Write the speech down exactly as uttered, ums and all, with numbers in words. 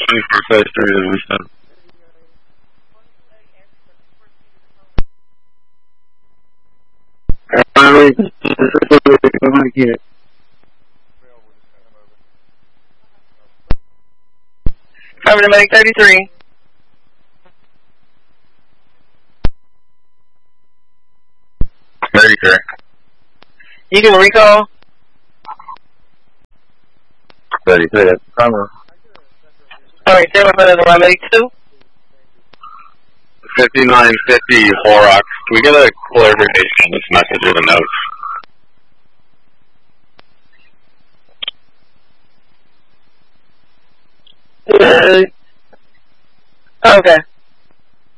twenty-four phase three that we said. Alright, this is what we're going to get. Cover to Medic thirty-three. thirty-three. You can recall? thirty-three, that's the cover. Alright, stand by for the Medic two. fifty-nine fifty Horrocks. Can we get a clarification on this message or the notes? Uh, okay.